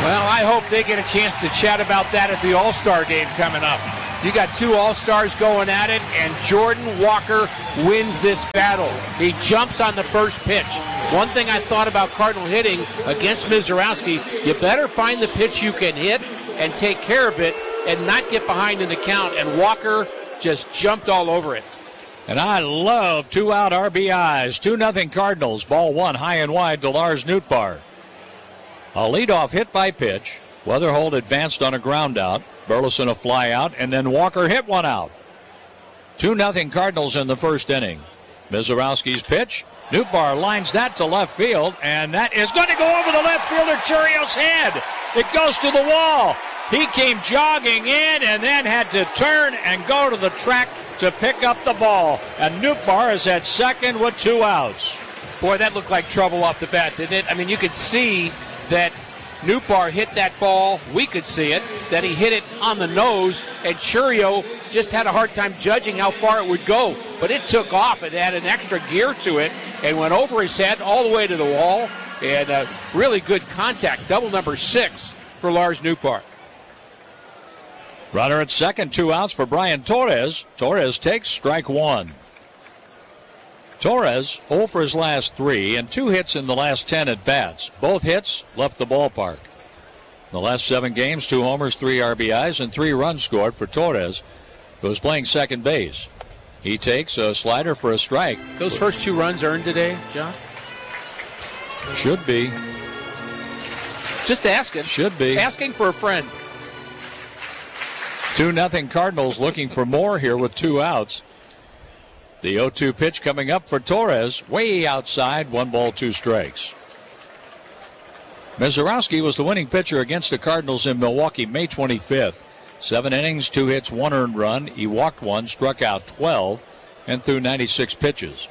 Well, I hope they get a chance to chat about that at the All-Star game coming up. You got two All-Stars going at it, and Jordan Walker wins this battle. He jumps on the first pitch. One thing I thought about Cardinal hitting against Mizorowski, you better find the pitch you can hit and take care of it and not get behind in the count, and Walker just jumped all over it. And I love two-out RBIs. 2-0 Cardinals. Ball one high and wide to Lars Nootbaar. A leadoff hit by pitch. Weatherholt advanced on a ground out. Burleson a fly out, and then Walker hit one out. 2-0 Cardinals in the first inning. Mizorowski's pitch. Nootbaar lines that to left field, and that is going to go over the left fielder Churio's head. It goes to the wall. He came jogging in and then had to turn and go to the track to pick up the ball. And Nootbaar is at second with 2 outs. Boy, that looked like trouble off the bat, didn't it? I mean, you could see that Nootbaar hit that ball. We could see it, that he hit it on the nose, and Churio just had a hard time judging how far it would go. But it took off. It had an extra gear to it and went over his head all the way to the wall. And really good contact. Double number 6 for Lars Nootbaar. Runner at second, 2 outs for Brian Torres. Torres takes strike one. Torres 0 for his last 3 and 2 hits in the last 10 at bats. Both hits left the ballpark. The last 7 games, 2 homers, 3 RBIs, and 3 runs scored for Torres, who was playing second base. He takes a slider for a strike. Those first 2 runs earned today, John? Should be. Just asking. Should be. Asking for a friend. 2-0 Cardinals looking for more here with 2 outs. The 0-2 pitch coming up for Torres, way outside, 1 ball, 2 strikes. Mizorowski was the winning pitcher against the Cardinals in Milwaukee May 25th. 7 innings, 2 hits, 1 earned run. He walked 1, struck out 12, and threw 96 pitches.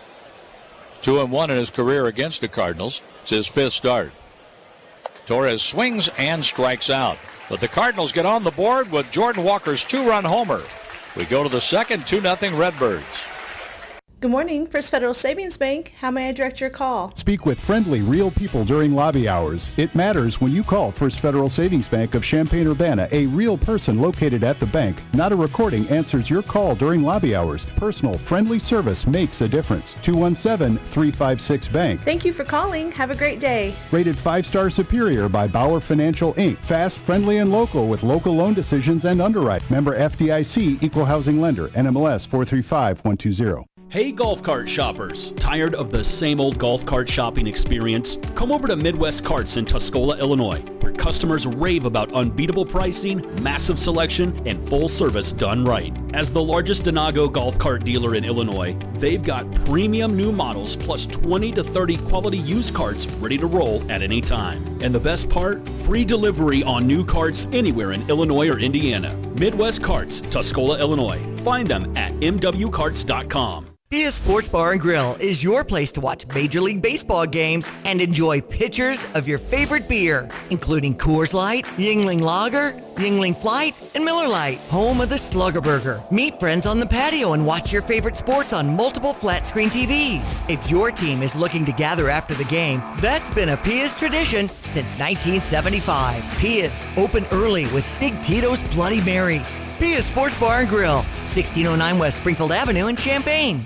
2-1 in his career against the Cardinals. It's his 5th start. Torres swings and strikes out. But the Cardinals get on the board with Jordan Walker's 2-run homer. We go to the second, 2-0 Redbirds. Good morning, First Federal Savings Bank. How may I direct your call? Speak with friendly, real people during lobby hours. It matters when you call First Federal Savings Bank of Champaign-Urbana. A real person located at the bank. Not a recording answers your call during lobby hours. Personal, friendly service makes a difference. 217-356-BANK. Thank you for calling. Have a great day. Rated 5-star superior by Bauer Financial, Inc. Fast, friendly, and local with local loan decisions and underwrite. Member FDIC, Equal Housing Lender. NMLS 435120. Hey golf cart shoppers, tired of the same old golf cart shopping experience? Come over to Midwest Carts in Tuscola, Illinois, where customers rave about unbeatable pricing, massive selection, and full service done right. As the largest Denago golf cart dealer in Illinois, they've got premium new models plus 20 to 30 quality used carts ready to roll at any time. And the best part? Free delivery on new carts anywhere in Illinois or Indiana. Midwest Carts, Tuscola, Illinois. Find them at mwcarts.com. Pia Sports Bar and Grill is your place to watch Major League Baseball games and enjoy pitchers of your favorite beer, including Coors Light, Yuengling Lager, Yuengling Flight, and Miller Lite, home of the Slugger Burger. Meet friends on the patio and watch your favorite sports on multiple flat-screen TVs. If your team is looking to gather after the game, that's been a Pia's tradition since 1975. Pia's, open early with Big Tito's Bloody Marys. Pia's Sports Bar and Grill, 1609 West Springfield Avenue in Champaign.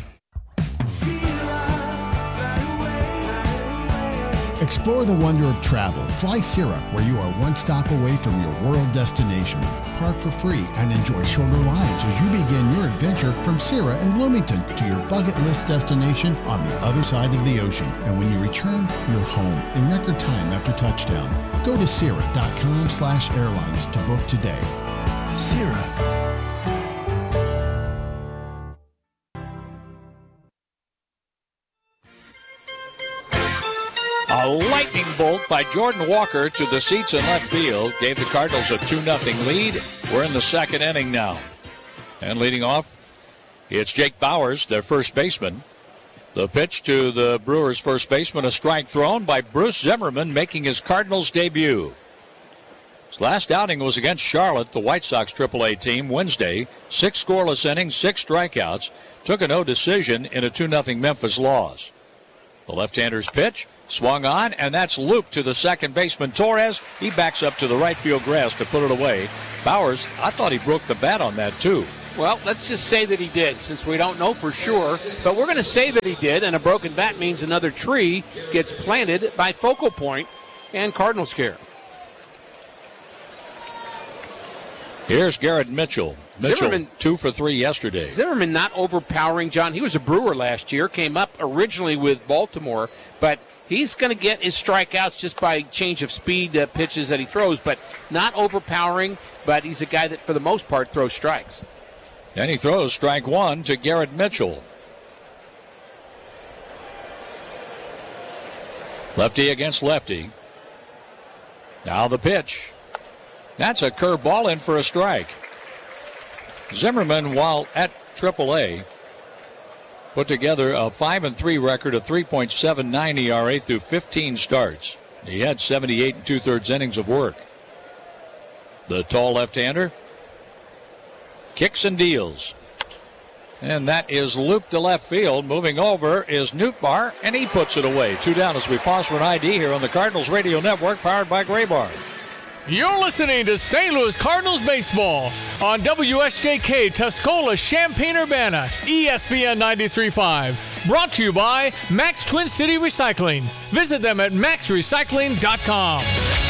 Explore the wonder of travel. Fly Sierra, where you are one stop away from your world destination. Park for free and enjoy shorter lines as you begin your adventure from Sierra and Bloomington to your bucket list destination on the other side of the ocean. And when you return, you're home in record time after touchdown. Go to Sierra.com/airlines to book today. Sierra. A lightning bolt by Jordan Walker to the seats in left field gave the Cardinals a 2-0 lead. We're in the second inning now. And leading off, it's Jake Bowers, their first baseman. The pitch to the Brewers' first baseman, a strike thrown by Bruce Zimmerman, making his Cardinals debut. His last outing was against Charlotte, the White Sox AAA team, Wednesday. 6 scoreless innings, 6 strikeouts. Took a no decision in a 2-0 Memphis loss. The left-hander's pitch, Swung on, and that's looped to the second baseman, Torres. He backs up to the right field grass to put it away. Bowers, I thought he broke the bat on that, too. Well, let's just say that he did, since we don't know for sure. But we're going to say that he did, and a broken bat means another tree gets planted by Focal Point and Cardinals care. Here's Garrett Mitchell. Zimmerman, 2 for 3 yesterday. Zimmerman not overpowering, John. He was a Brewer last year, came up originally with Baltimore, but he's going to get his strikeouts just by change of speed pitches that he throws, but not overpowering, but he's a guy that for the most part throws strikes. And he throws strike one to Garrett Mitchell. Lefty against lefty. Now the pitch. That's a curveball in for a strike. Zimmerman, while at AAA, put together a 5-3 record, a 3.79 ERA through 15 starts. He had 78 2/3 innings of work. The tall left-hander kicks and deals. And that is looped to left field. Moving over is Nootbaar, and he puts it away. 2 down as we pause for an ID here on the Cardinals Radio Network, powered by Graybar. You're listening to St. Louis Cardinals baseball on WSJK Tuscola Champaign-Urbana, ESPN 93.5. Brought to you by Max Twin City Recycling. Visit them at maxrecycling.com.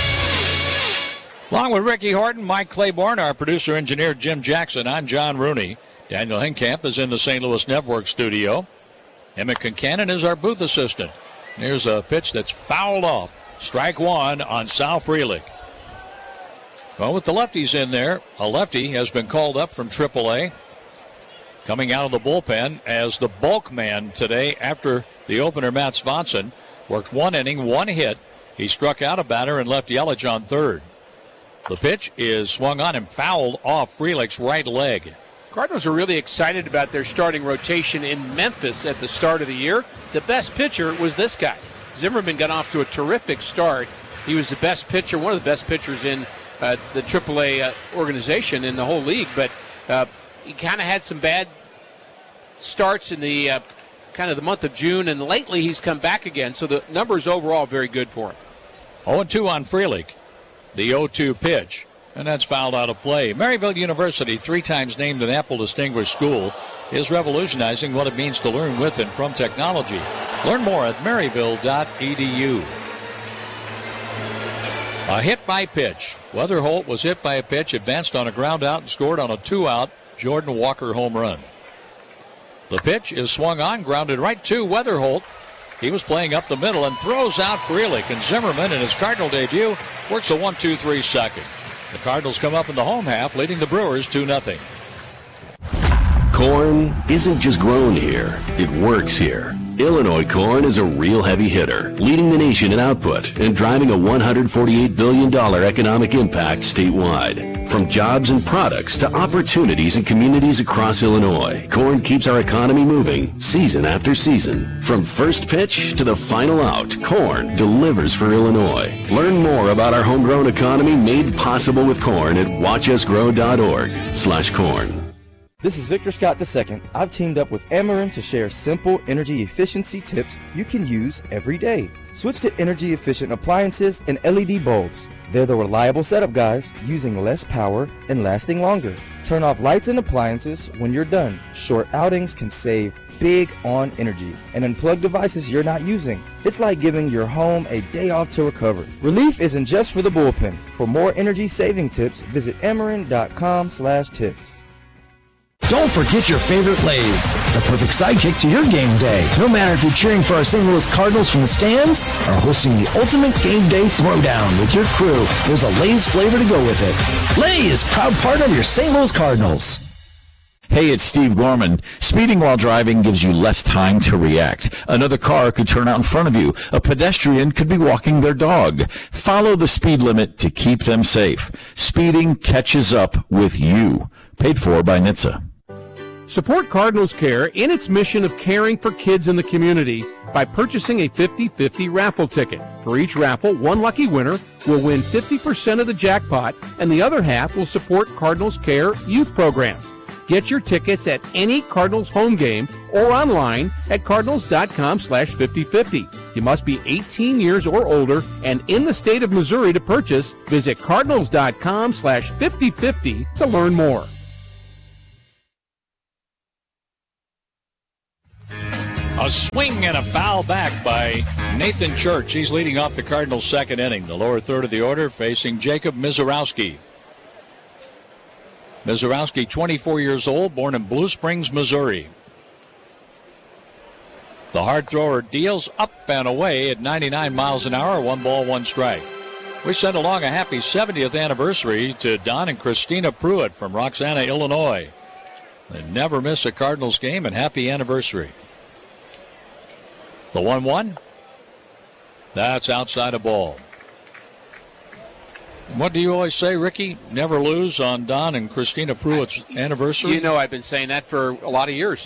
Along with Ricky Horton, Mike Claiborne, our producer-engineer Jim Jackson, I'm John Rooney. Daniel Hinkamp is in the St. Louis Network studio. Emmett Concannon is our booth assistant. Here's a pitch that's fouled off. Strike one on Sal Frelick. Well, with the lefties in there, a lefty has been called up from AAA. Coming out of the bullpen as the bulk man today after the opener, Matt Swanson, worked 1 inning, 1 hit. He struck out a batter and left Yelich on third. The pitch is swung on and fouled off Frelick's right leg. Cardinals are really excited about their starting rotation in Memphis at the start of the year. The best pitcher was this guy. Zimmerman got off to a terrific start. He was the best pitcher, one of the best pitchers in the AAA organization in the whole league, but he kind of had some bad starts in the kind of the month of June, and lately he's come back again, so the numbers overall very good for him. 0-2 on Frelick. The 0-2 pitch, and that's fouled out of play. Maryville University, 3 times named an Apple Distinguished School, is revolutionizing what it means to learn with and from technology. Learn more at maryville.edu. A hit by pitch. Weatherholt was hit by a pitch, advanced on a ground out, and scored on a 2-out Jordan Walker home run. The pitch is swung on, grounded right to Weatherholt. He was playing up the middle and throws out Frelick, and Zimmerman in his Cardinal debut works a 1-2-3 second. The Cardinals come up in the home half, leading the Brewers 2-0. Corn isn't just grown here, it works here. Illinois corn is a real heavy hitter, leading the nation in output and driving a $148 billion economic impact statewide. From jobs and products to opportunities in communities across Illinois, corn keeps our economy moving season after season. From first pitch to the final out, corn delivers for Illinois. Learn more about our homegrown economy made possible with corn at watchusgrow.org/corn. This is Victor Scott II. I've teamed up with Ameren to share simple energy efficiency tips you can use every day. Switch to energy efficient appliances and LED bulbs. They're the reliable setup guys, using less power and lasting longer. Turn off lights and appliances when you're done. Short outings can save big on energy, and unplug devices you're not using. It's like giving your home a day off to recover. Relief isn't just for the bullpen. For more energy saving tips, visit Ameren.com/tips. Don't forget your favorite Lay's, the perfect sidekick to your game day. No matter if you're cheering for our St. Louis Cardinals from the stands or hosting the ultimate game day throwdown with your crew, there's a Lay's flavor to go with it. Lay's, proud partner of your St. Louis Cardinals. Hey, it's Steve Gorman. Speeding while driving gives you less time to react. Another car could turn out in front of you. A pedestrian could be walking their dog. Follow the speed limit to keep them safe. Speeding catches up with you. Paid for by NHTSA. Support Cardinals Care in its mission of caring for kids in the community by purchasing a 50-50 raffle ticket. For each raffle, one lucky winner will win 50% of the jackpot, and the other half will support Cardinals Care youth programs. Get your tickets at any Cardinals home game or online at cardinals.com/5050. You must be 18 years or older and in the state of Missouri to purchase. Visit cardinals.com/5050 to learn more. A swing and a foul back by Nathan Church. He's leading off the Cardinals' second inning. The lower third of the order facing Jacob Mizorowski. Mizorowski, 24 years old, born in Blue Springs, Missouri. The hard thrower deals up and away at 99 miles an hour, 1 ball, 1 strike. We send along a happy 70th anniversary to Don and Christina Pruitt from Roxana, Illinois. They never miss a Cardinals game, and happy anniversary. The 1-1. That's outside a ball. What do you always say, Ricky? Never lose on Don and Christina Pruitt's anniversary? You know I've been saying that for a lot of years.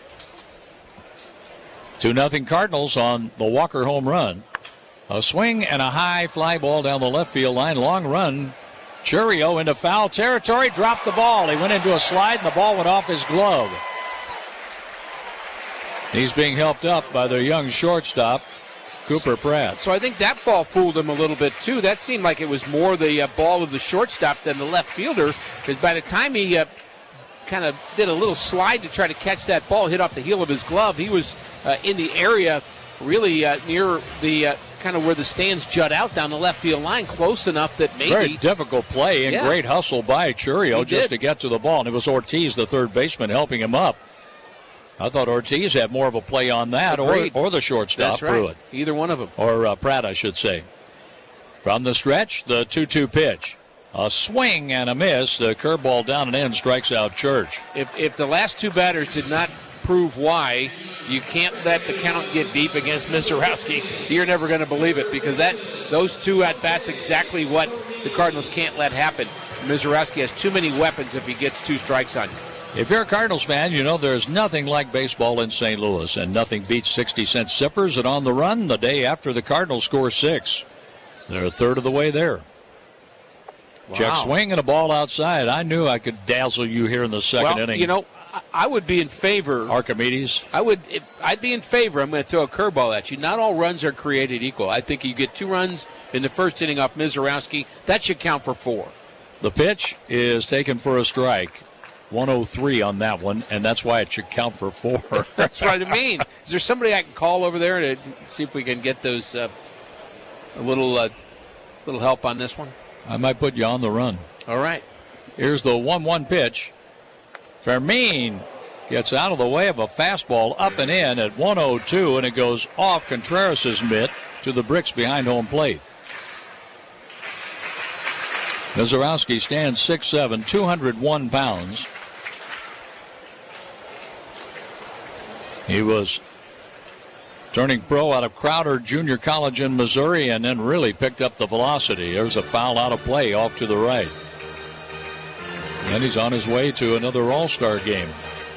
2-0 Cardinals on the Walker home run. A swing and a high fly ball down the left field line. Long run. Churio into foul territory. Dropped the ball. He went into a slide and the ball went off his glove. He's being helped up by the young shortstop, Cooper Pratt. So I think that ball fooled him a little bit, too. That seemed like it was more the ball of the shortstop than the left fielder, because by the time he kind of did a little slide to try to catch that ball, hit off the heel of his glove, he was in the area really near the kind of where the stands jut out down the left field line, close enough that maybe... Very difficult play and great hustle by Churio just to get to the ball. And it was Ortiz, the third baseman, helping him up. I thought Ortiz had more of a play on that, or the shortstop. That's right. Pruitt. Either one of them. Or Pratt, I should say. From the stretch, the 2-2 pitch. A swing and a miss. The curveball down and in strikes out Church. If the last two batters did not prove why you can't let the count get deep against Mizorowski, you're never going to believe it, because those two at-bats exactly what the Cardinals can't let happen. Mizorowski has too many weapons if he gets 2 strikes on you. If you're a Cardinals fan, you know there's nothing like baseball in St. Louis, and nothing beats 60-cent sippers and On the Run the day after the Cardinals score 6. They're a third of the way there. Wow. Check swing and a ball outside. I knew I could dazzle you here in the second inning. You know, I would be in favor. Archimedes? I'd be in favor. I'm going to throw a curveball at you. Not all runs are created equal. I think you get 2 runs in the first inning off Mizorowski. That should count for 4. The pitch is taken for a strike. 103 on that one, and that's why it should count for 4. That's what I mean. Is there somebody I can call over there to see if we can get those a little help on this one? I might put you on the run. All right. Here's the 1-1 pitch. Fermin gets out of the way of a fastball up and in at 102, and it goes off Contreras' mitt to the bricks behind home plate. Mizorowski stands 6'7", 201 pounds. He was turning pro out of Crowder Junior College in Missouri and then really picked up the velocity. There's a foul out of play off to the right. And he's on his way to another All-Star game.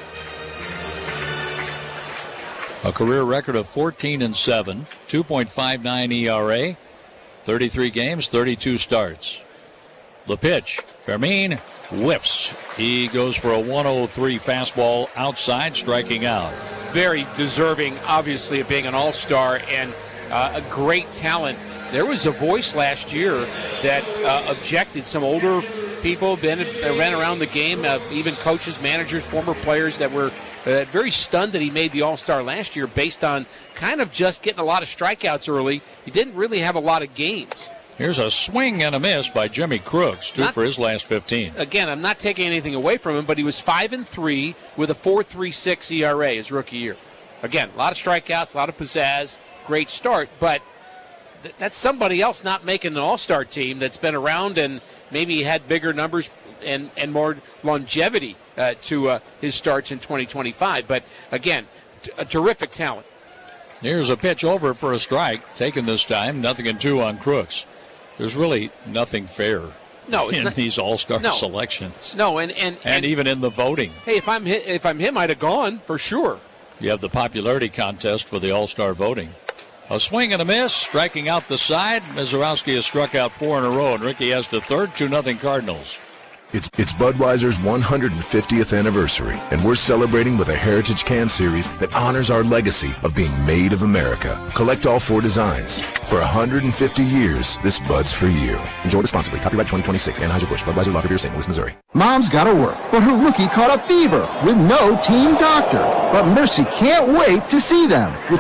A career record of 14-7, 2.59 ERA, 33 games, 32 starts. The pitch, Fermin whiffs. He goes for a 103 fastball outside, striking out. Very deserving, obviously, of being an all-star and a great talent. There was a voice last year that objected. Some older people ran around the game, even coaches, managers, former players that were very stunned that he made the all-star last year based on kind of just getting a lot of strikeouts early. He didn't really have a lot of games. Here's a swing and a miss by Jimmy Crooks, 2 for his last 15. Again, I'm not taking anything away from him, but he was 5-3 with a 4.36 ERA his rookie year. Again, a lot of strikeouts, a lot of pizzazz, great start, but that's somebody else not making an all-star team that's been around and maybe had bigger numbers and more longevity to his starts in 2025. But again, a terrific talent. Here's a pitch over for a strike, taken this time, 0-2 on Crooks. There's really nothing fair in these all-star selections. No, and even in the voting. Hey, if I'm him, I'd have gone for sure. You have the popularity contest for the all-star voting. A swing and a miss, striking out the side. Mizorowski has struck out 4 in a row, and Ricky has the third. 2-0 Cardinals. It's Budweiser's 150th anniversary, and we're celebrating with a Heritage Can Series that honors our legacy of being made of America. Collect all 4 designs. For 150 years, this Bud's for you. Enjoy responsibly. Copyright 2026. Anheuser-Busch. Budweiser Lager Beer, St. Louis, Missouri. Mom's gotta work, but her rookie caught a fever with no team doctor. But Mercy can't wait to see them. With